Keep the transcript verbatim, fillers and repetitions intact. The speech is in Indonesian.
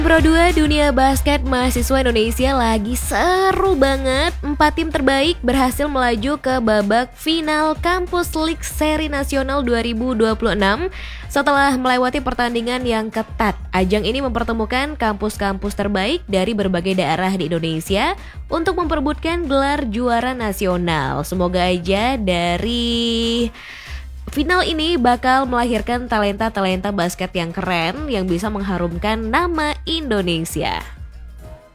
Pro dua Dunia Basket Mahasiswa Indonesia lagi seru banget. Empat tim terbaik berhasil melaju ke babak final Kampus League Seri Nasional dua ribu dua puluh enam setelah melewati pertandingan yang ketat. Ajang ini mempertemukan kampus-kampus terbaik dari berbagai daerah di Indonesia untuk memperebutkan gelar juara nasional. Semoga aja dari final ini bakal melahirkan talenta-talenta basket yang keren yang bisa mengharumkan nama Indonesia.